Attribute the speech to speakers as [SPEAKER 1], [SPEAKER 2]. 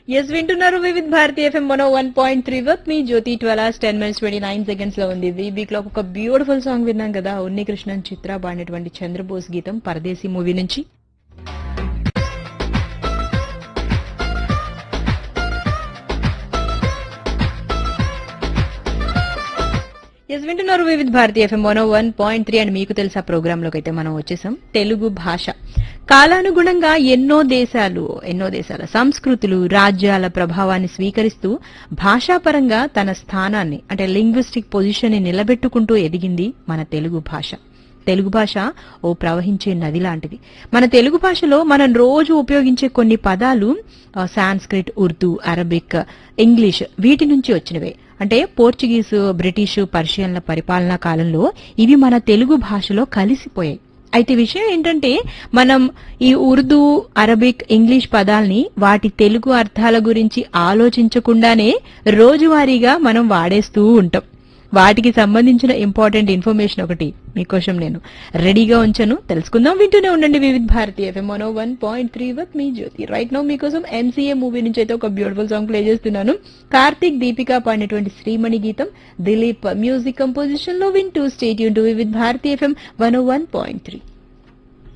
[SPEAKER 1] Yes వింటున్నారు Vividh Bharati FM 101.3 with me జ్యోతి 12:10:29 లో ఉంది. వీక్ లో ఒక బ్యూటిఫుల్ సాంగ్ విన్నాం కదా, ఉన్ని కృష్ణన్ చిత్ర పాడినటువంటి చంద్రబోస్ గీతం పరదేశీ మూవీ నుంచి. ఎస్ వింటున్నారు వివిధ్ భారతి ఎఫ్ఎం 101.3 అండ్ మీకు తెలుసా ప్రోగ్రామ్ లోకి అయితే మనం వచ్చేసాం. తెలుగు భాష కాలానుగుణంగా ఎన్నో దేశాల సంస్కృతులు, రాజ్యాల ప్రభావాన్ని స్వీకరిస్తూ భాషాపరంగా తన స్థానాన్ని అంటే లింగ్విస్టిక్ పొజిషన్ ని నిలబెట్టుకుంటూ ఎదిగింది మన తెలుగు భాష. తెలుగు భాష ఓ ప్రవహించే నది లాంటిది. మన తెలుగు భాషలో మనం రోజు ఉపయోగించే కొన్ని పదాలు సాంస్క్రిట్, ఉర్దూ, అరబిక్, ఇంగ్లీష్ వీటి నుంచి వచ్చినవే. అంటే పోర్చుగీసు, బ్రిటిషు, పర్షియన్ల పరిపాలనా కాలంలో ఇవి మన తెలుగు భాషలో కలిసిపోయాయి. అయితే విషయం ఏంటంటే మనం ఈ ఉర్దూ, అరబిక్, ఇంగ్లీష్ పదాల్ని వాటి తెలుగు అర్థాల గురించి ఆలోచించకుండానే రోజువారీగా మనం వాడేస్తూ ఉంటాం. వాటికి సంబంధించిన ఇంపార్టెంట్ ఇన్ఫర్మేషన్ ఒకటి మీకోసం నేను రెడీగా ఉంచాను, తెలుసుకుందాం. వింటూనే ఉండండి Vividh Bharati FM 101.3 with me Jyothi. Right now మీకోసం ఎంసీఏ మూవీ నుంచి అయితే ఒక బ్యూటిఫుల్ సాంగ్ ప్లే చేస్తున్నాను. కార్తీక్, దీపిక పాడినటువంటి శ్రీమణి గీతం, దిలీప్ మ్యూజిక్ కంపోజిషన్ లో వింటూ stay tune to Vividh Bharati FM 101.3.